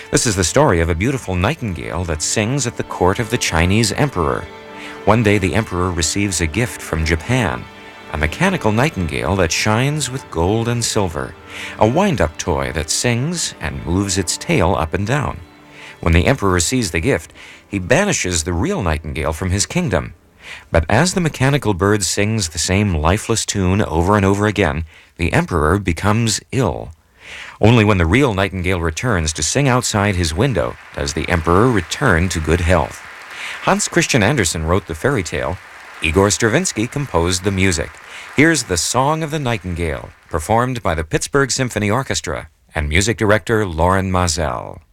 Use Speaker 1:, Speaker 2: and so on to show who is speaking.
Speaker 1: This is the story of a beautiful nightingale that sings at the court of the Chinese emperor. One day the emperor receives a gift from Japan, a mechanical nightingale that shines with gold and silver, a wind-up toy that sings and moves its tail up and down. When the emperor sees the gift, he banishes the real nightingale from his kingdom. But as the mechanical bird sings the same lifeless tune over and over again, the emperor becomes ill. Only when the real nightingale returns to sing outside his window does the emperor return to good health. Hans Christian Andersen wrote the fairy tale. Igor Stravinsky composed the music. Here's The Song of the Nightingale, performed by the Pittsburgh Symphony Orchestra and music director Loren Mazel.